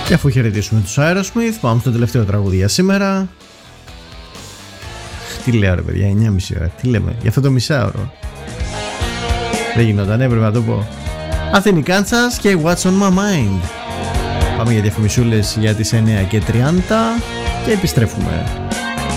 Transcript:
Και αφού χαιρετήσουμε τους Aerosmith, πάμε στο τελευταίο τραγούδι για σήμερα. Τι λέω ρε παιδιά, 9,5 ώρα, τι λέμε, για αυτό το μισάωρο. Δεν γινόταν, έπρεπε να το πω. Athenic Kansas και What's on my mind. Πάμε για διαφημισούλες για τις 9:30 και επιστρέφουμε.